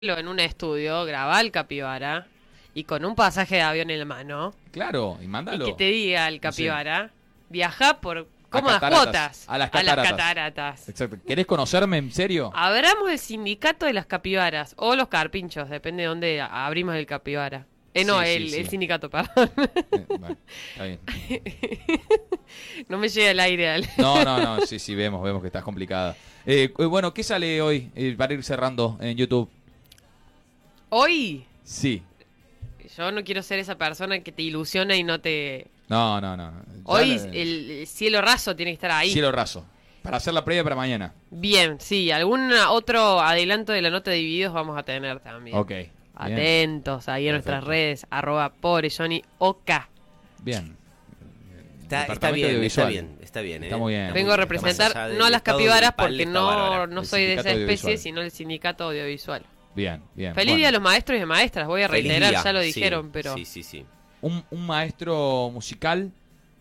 en un estudio, grabá al capibara y con un pasaje de avión en la mano Claro, y y mándalo. que te diga el No sé. capibara, viajá por cómodas cataratas, cuotas a las a las cataratas. cataratas. Exacto. ¿Querés conocerme en serio? Abramos el sindicato de las capibaras o los carpinchos, depende de dónde abrimos el capibara. No, Sí, sí, el sí. sindicato, perdón. Bueno, está bien. No me llega el aire No, sí, vemos que estás complicada. Bueno, ¿qué sale hoy para ir cerrando en YouTube? Hoy, Sí. yo no quiero ser esa persona que te ilusiona y no te... No. Hoy el cielo raso tiene que estar ahí. Cielo raso. Para hacer la previa para mañana. Bien, sí, algún otro adelanto de la nota de Divididos vamos a tener también. Ok. Bien. Atentos ahí en nuestras Perfecto. redes, @pobrejohnny_ok. Bien. Está Departamento bien, audiovisual. está bien. Está muy bien. Vengo a Más representar allá del no a las estado capibaras gripal, porque está bárbara. no El soy de esa sindicato especie, audiovisual. sino el sindicato audiovisual. Bien. Feliz Bueno, día a los maestros y de maestras, voy a Feliz reiterar, día. ya lo Sí, dijeron, pero... Sí. un maestro musical.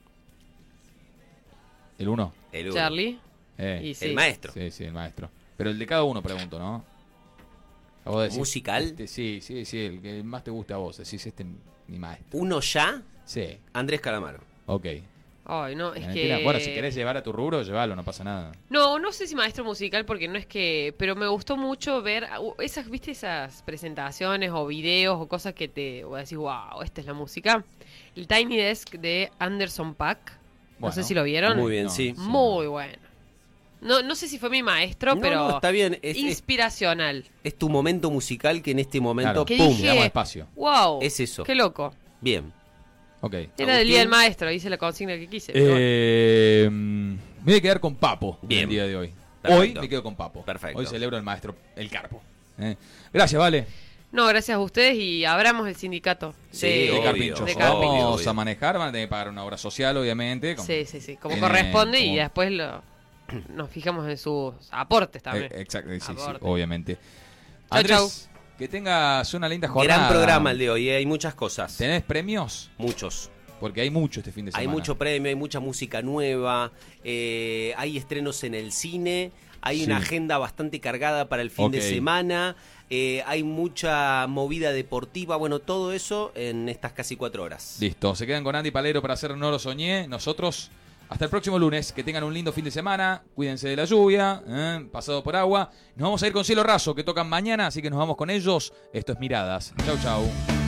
¿El uno? El uno. Charlie, Eh. y sí. El maestro. Sí, el maestro. Pero el de cada uno, pregunto, ¿no? A vos decís, ¿Musical? sí, el que más te gusta a vos. Decís, mi maestro. Uno ya, Sí, Andrés Calamaro. ok. Ay, no, es Valentina, que... bueno, si querés llevar a tu rubro, llevalo, no pasa nada. No sé si maestro musical porque no es que... Pero me gustó mucho ver esas, ¿viste? Esas presentaciones o videos o cosas que te... O decís, wow, esta es la música. El Tiny Desk de Anderson .Paak. No Bueno, sé si lo vieron. Muy bien, No, sí. Muy bueno. No sé si fue mi maestro, No, pero no, está bien. Es inspiracional. tu momento musical que en este momento, Claro. ¿Qué ¡pum! dije? Le damos espacio. Wow. Es eso. Qué loco. Bien. Ok. Era del Agustín. día del maestro, hice la consigna que quise. pero bueno. Me voy a quedar con Papo Bien. el día de hoy. Perfecto. Hoy me quedo con Papo. Perfecto. Hoy celebro el maestro, el Carpo. Gracias, Vale. No, gracias a ustedes y abramos el sindicato. Sí, De obvio, Carpinchos. de Vamos Carpinchos. obvio. a manejar, van a tener que pagar una obra social, obviamente. Sí, como Tiene corresponde y como- después nos fijamos en sus aportes también. Exacto, sí, Aporte. obviamente. Chau, Andrés, que tengas una linda jornada. Gran programa el de hoy, hay muchas cosas. ¿Tenés premios? Muchos. Porque hay mucho este fin de semana. Hay mucho premio, hay mucha música nueva, hay estrenos en el cine, hay Sí. una agenda bastante cargada para el fin de Ok. semana, hay mucha movida deportiva, bueno, todo eso en estas casi 4 horas. Listo, se quedan con Andy Palero para hacer No Lo Soñé. Nosotros, hasta el próximo lunes. Que tengan un lindo fin de semana. Cuídense de la lluvia, pasado por agua. Nos vamos a ir con Cielo Raso, que tocan mañana, así que nos vamos con ellos. Esto es Miradas. Chau.